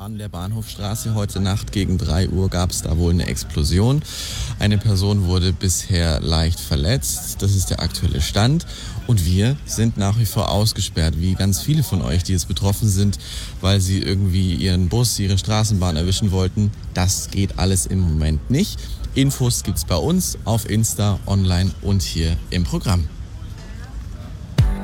An der Bahnhofstraße heute Nacht gegen 3 Uhr gab es da wohl eine Explosion. Eine Person wurde bisher leicht verletzt. Das ist der aktuelle Stand. Und wir sind nach wie vor ausgesperrt, wie ganz viele von euch, die jetzt betroffen sind, weil sie irgendwie ihren Bus, ihre Straßenbahn erwischen wollten. Das geht alles im Moment nicht. Infos gibt's bei uns auf Insta, online und hier im Programm.